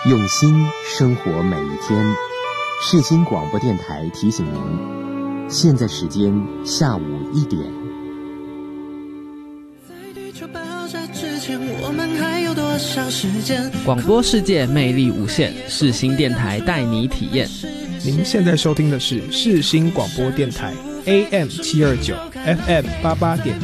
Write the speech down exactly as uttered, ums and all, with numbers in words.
用心生活每一天。世新广播电台提醒您，现在时间下午一点。 我们还有多少时间？ 广播世界魅力无限，世新电台带你体验。 您现在收听的是世新广播电台 A M 七二九 F M 八八点